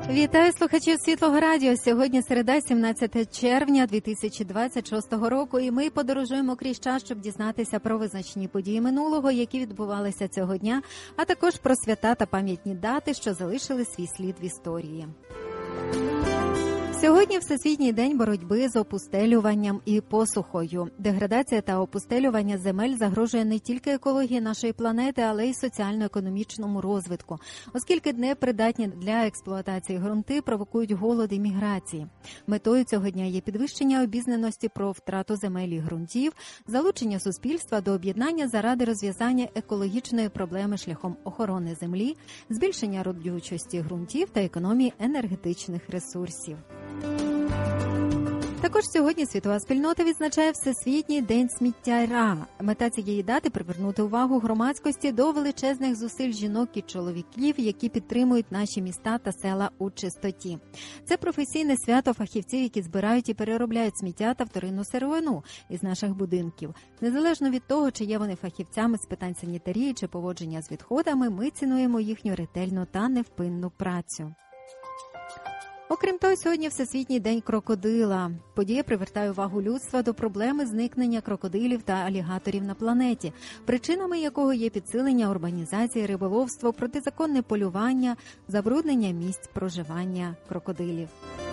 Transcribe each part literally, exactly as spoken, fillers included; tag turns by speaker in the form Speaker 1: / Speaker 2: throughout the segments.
Speaker 1: Вітаю слухачів Світлого радіо. Сьогодні середа, сімнадцяте червня дві тисячі двадцять шостого року, і ми подорожуємо крізь час, щоб дізнатися про визначні події минулого, які відбувалися цього дня, а також про свята та пам'ятні дати, що залишили свій слід в історії. Сьогодні Всесвітній день боротьби з опустелюванням і посухою. Деградація та опустелювання земель загрожує не тільки екології нашої планети, але й соціально-економічному розвитку, оскільки непридатні для експлуатації ґрунти провокують голод і міграції. Метою цього дня є підвищення обізнаності про втрату земель і ґрунтів, залучення суспільства до об'єднання заради розв'язання екологічної проблеми шляхом охорони землі, збільшення родючості ґрунтів та економії енергетичних ресурсів. Також сьогодні світова спільнота відзначає Всесвітній день сміттяря. Мета цієї дати – привернути увагу громадськості до величезних зусиль жінок і чоловіків, які підтримують наші міста та села у чистоті. Це професійне свято фахівців, які збирають і переробляють сміття та вторинну сировину із наших будинків. Незалежно від того, чи є вони фахівцями з питань санітарії чи поводження з відходами, ми цінуємо їхню ретельну та невпинну працю. Окрім того, сьогодні Всесвітній день крокодила. Подія привертає увагу людства до проблеми зникнення крокодилів та алігаторів на планеті, причинами якого є підсилення урбанізації, риболовство, протизаконне полювання, забруднення місць проживання крокодилів.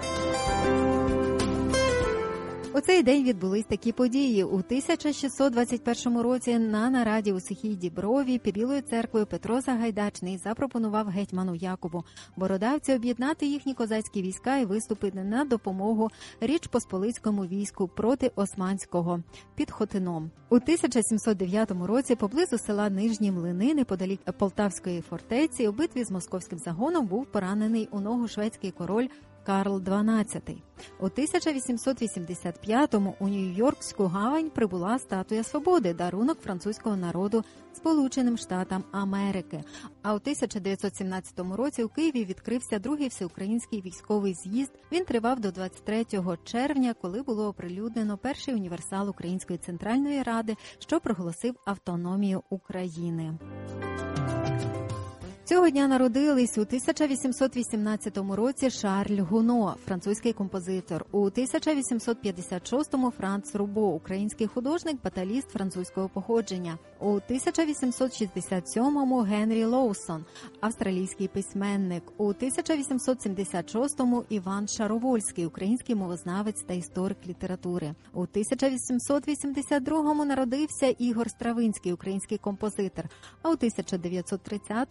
Speaker 1: У цей день відбулись такі події. У тисяча шістсот двадцять першому році на нараді у Сухій Діброві під Білою церквою Петро Сагайдачний запропонував гетьману Якову Бородавцю об'єднати їхні козацькі війська і виступити на допомогу Річ-Посполицькому війську проти османського під Хотином. У тисяча сімсот дев'ятому році поблизу села Нижні Млини, неподалік Полтавської фортеці, у битві з московським загоном був поранений у ногу шведський король Карл дванадцятий. У тисяча вісімсот вісімдесят п'ятому у Нью-Йоркську гавань прибула статуя свободи, дарунок французького народу Сполученим Штатам Америки. А у тисяча дев'ятсот сімнадцятому році у Києві відкрився другий всеукраїнський військовий з'їзд. Він тривав до двадцять третього червня, коли було оприлюднено перший універсал Української Центральної Ради, що проголосив автономію України. Цього дня народились у тисяча вісімсот вісімнадцятому році Шарль Гуно, французький композитор. У тисяча вісімсот п'ятдесят шостому Франц Рубо, український художник, баталіст французького походження. У тисяча вісімсот шістдесят сьомому Генрі Лоусон, австралійський письменник. У тисяча вісімсот сімдесят шостому Іван Шаровольський, український мовознавець та історик літератури. У тисяча вісімсот вісімдесят другому народився Ігор Стравинський, український композитор. А у тисяча дев'ятсот тридцятому